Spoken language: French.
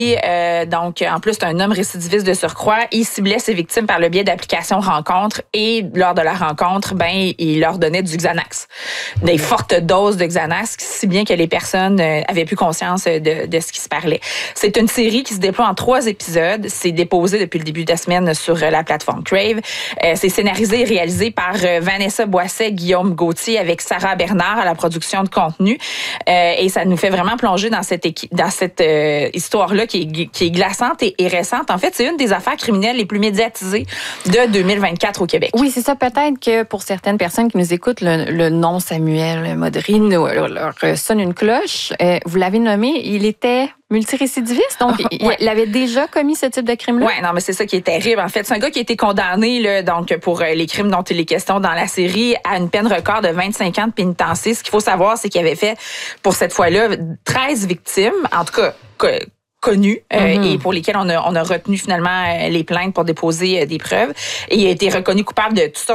Donc, en plus, c'est un homme récidiviste de surcroît. Il ciblait ses victimes par le biais d'applications rencontres et lors de la rencontre, il leur donnait du Xanax. Des fortes doses de Xanax, si bien que les personnes avaient plus conscience de ce qui se parlait. C'est une série qui se déploie en 3 épisodes. C'est déposé depuis le début de la semaine sur la plateforme Crave. C'est scénarisé et réalisé par Vanessa Boisset, Guillaume Gauthier avec Sarah Bernard à la production de contenu. Et ça nous fait vraiment plonger dans cette histoire-là qui est glaçante et récente. En fait, c'est une des affaires criminelles les plus médiatisées de 2024 au Québec. Oui, c'est ça. Peut-être que pour certaines personnes qui nous écoutent, le nom Samuel Modrine leur sonne une cloche. Vous l'avez nommé, il était multirécidiviste, donc il avait déjà commis ce type de crime-là? Oui, non, mais c'est ça qui est terrible. En fait, c'est un gars qui a été condamné là, donc pour les crimes dont il est question dans la série à une peine record de 25 ans de pénitencier. Ce qu'il faut savoir, c'est qu'il avait fait, pour cette fois-là, 13 victimes, en tout cas connus et pour lesquels on a retenu finalement les plaintes pour déposer des preuves. Et il a été reconnu coupable de toutes sortes